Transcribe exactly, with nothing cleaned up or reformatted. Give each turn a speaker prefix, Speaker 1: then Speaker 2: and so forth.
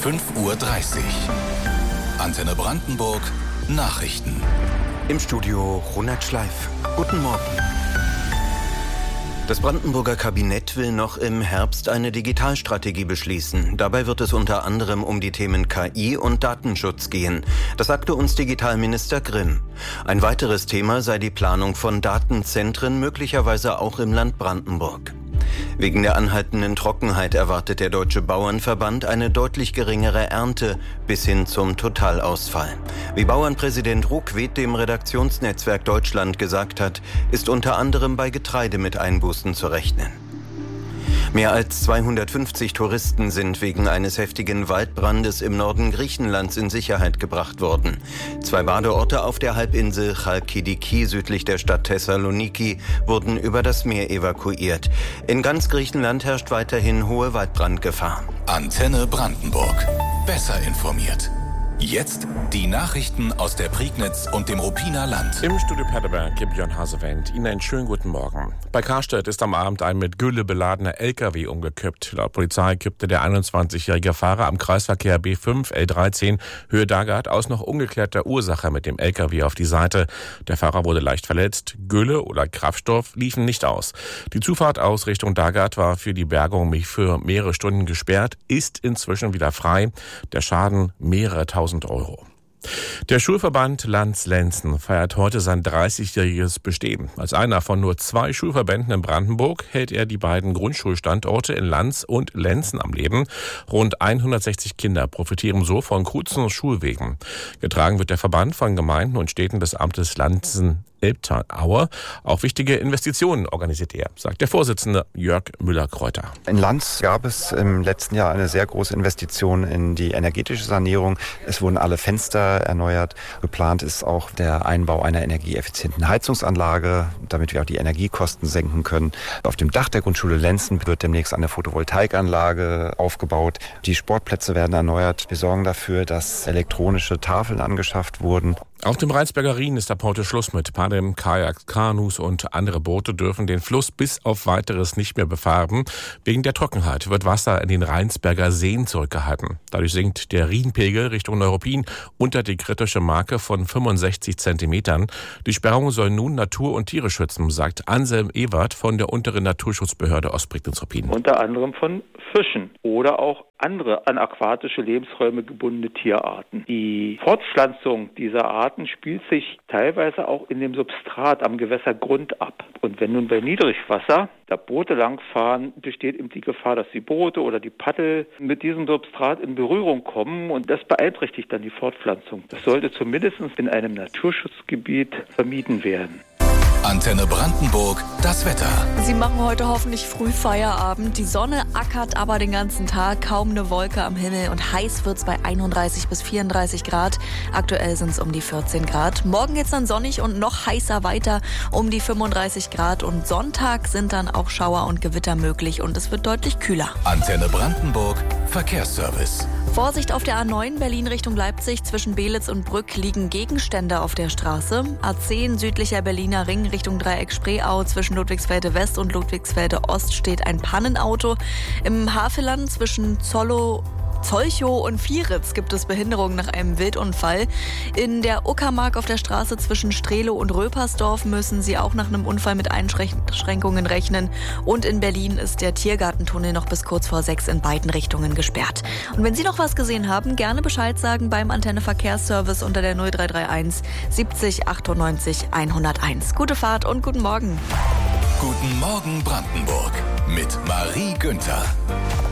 Speaker 1: fünf Uhr dreißig. Antenne Brandenburg, Nachrichten.
Speaker 2: Im Studio Ronald Schleif. Guten Morgen. Das Brandenburger Kabinett will noch im Herbst eine Digitalstrategie beschließen. Dabei wird es unter anderem um die Themen K I und Datenschutz gehen. Das sagte uns Digitalminister Grimm. Ein weiteres Thema sei die Planung von Datenzentren, möglicherweise auch im Land Brandenburg. Wegen der anhaltenden Trockenheit erwartet der Deutsche Bauernverband eine deutlich geringere Ernte bis hin zum Totalausfall. Wie Bauernpräsident Ruckwied dem Redaktionsnetzwerk Deutschland gesagt hat, ist unter anderem bei Getreide mit Einbußen zu rechnen. Mehr als zweihundertfünfzig Touristen sind wegen eines heftigen Waldbrandes im Norden Griechenlands in Sicherheit gebracht worden. Zwei Badeorte auf der Halbinsel Chalkidiki südlich der Stadt Thessaloniki wurden über das Meer evakuiert. In ganz Griechenland herrscht weiterhin hohe Waldbrandgefahr.
Speaker 1: Antenne Brandenburg. Besser informiert. Jetzt die Nachrichten aus der Prignitz und dem Ruppiner Land.
Speaker 3: Im Studio Paderberg, Björn Hasewend. Ihnen einen schönen guten Morgen. Bei Karstadt ist am Abend ein mit Gülle beladener L K W umgekippt. Laut Polizei kippte der einundzwanzigjährige Fahrer am Kreisverkehr B fünf L dreizehn Höhe Dagat aus noch ungeklärter Ursache mit dem L K W auf die Seite. Der Fahrer wurde leicht verletzt. Gülle oder Kraftstoff liefen nicht aus. Die Zufahrt aus Richtung Dagat war für die Bergung für mehrere Stunden gesperrt, ist inzwischen wieder frei. Der Schaden mehrere tausend Euro. Der Schulverband Lanz-Lenzen feiert heute sein dreißigjähriges Bestehen. Als einer von nur zwei Schulverbänden in Brandenburg hält er die beiden Grundschulstandorte in Lanz und Lenzen am Leben. Rund hundertsechzig Kinder profitieren so von kurzen Schulwegen. Getragen wird der Verband von Gemeinden und Städten des Amtes Lanzen-Elbtal-Aue. Auch wichtige Investitionen organisiert er, sagt der Vorsitzende Jörg Müller-Kräuter.
Speaker 4: In Lanz gab es im letzten Jahr eine sehr große Investition in die energetische Sanierung. Es wurden alle Fenster erneuert. Geplant ist auch der Einbau einer energieeffizienten Heizungsanlage, damit wir auch die Energiekosten senken können. Auf dem Dach der Grundschule Lenzen wird demnächst eine Photovoltaikanlage aufgebaut. Die Sportplätze werden erneuert. Wir sorgen dafür, dass elektronische Tafeln angeschafft wurden.
Speaker 3: Auf dem Rheinsberger Rhin ist ab heute Schluss mit Paddeln, Kajaks, Kanus und andere Boote dürfen den Fluss bis auf Weiteres nicht mehr befahren. Wegen der Trockenheit wird Wasser in den Rheinsberger Seen zurückgehalten. Dadurch sinkt der Rhinpegel Richtung Neuruppin unter die kritische Marke von fünfundsechzig Zentimetern. Die Sperrung soll nun Natur und Tiere schützen, sagt Anselm Ewert von der unteren Naturschutzbehörde Ostprignitz-Ruppin.
Speaker 5: Unter anderem von Fischen oder auch andere an aquatische Lebensräume gebundene Tierarten. Die Fortpflanzung dieser Arten spielt sich teilweise auch in dem Substrat am Gewässergrund ab. Und wenn nun bei Niedrigwasser da Boote langfahren, besteht eben die Gefahr, dass die Boote oder die Paddel mit diesem Substrat in Berührung kommen und das beeinträchtigt dann die Fortpflanzung. Das sollte zumindest in einem Naturschutzgebiet vermieden werden.
Speaker 1: Antenne Brandenburg, das Wetter.
Speaker 6: Sie machen heute hoffentlich früh Feierabend. Die Sonne ackert aber den ganzen Tag. Kaum eine Wolke am Himmel und heiß wird's bei einunddreißig bis vierunddreißig Grad. Aktuell sind es um die vierzehn Grad. Morgen geht's dann sonnig und noch heißer weiter um die fünfunddreißig Grad. Und Sonntag sind dann auch Schauer und Gewitter möglich und es wird deutlich kühler.
Speaker 1: Antenne Brandenburg, Verkehrsservice.
Speaker 6: Vorsicht auf der A neun Berlin Richtung Leipzig. Zwischen Beelitz und Brück liegen Gegenstände auf der Straße. A zehn südlicher Berliner Ring Richtung Dreieck Spreeau. Zwischen Ludwigsfelde West und Ludwigsfelde Ost steht ein Pannenauto. Im Havelland zwischen Zollow Zolchow und Vieritz gibt es Behinderungen nach einem Wildunfall. In der Uckermark auf der Straße zwischen Strehlow und Röpersdorf müssen sie auch nach einem Unfall mit Einschränkungen rechnen. Und in Berlin ist der Tiergartentunnel noch bis kurz vor sechs in beiden Richtungen gesperrt. Und wenn Sie noch was gesehen haben, gerne Bescheid sagen beim Antenne Verkehrsservice unter der null drei drei eins siebzig achtundneunzig hunderteins. Gute Fahrt und guten Morgen.
Speaker 1: Guten Morgen Brandenburg mit Marie Günther.